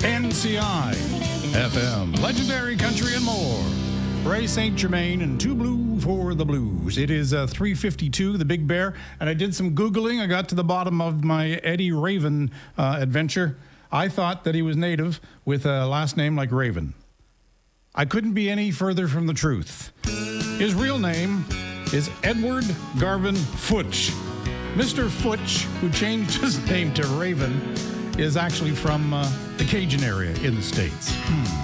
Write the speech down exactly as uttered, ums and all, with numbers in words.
N C I F M, legendary country and more. Ray Saint Germain and Too Blue for the Blues. It is uh, three fifty-two, the Big Bear, and I did some Googling. I got to the bottom of my Eddie Raven uh, adventure. I thought that he was native with a last name like Raven. I couldn't be any further from the truth. His real name is Edward Garvin Futch. Mister Futch, who changed his name to Raven, is actually from uh, the Cajun area in the States. Hmm.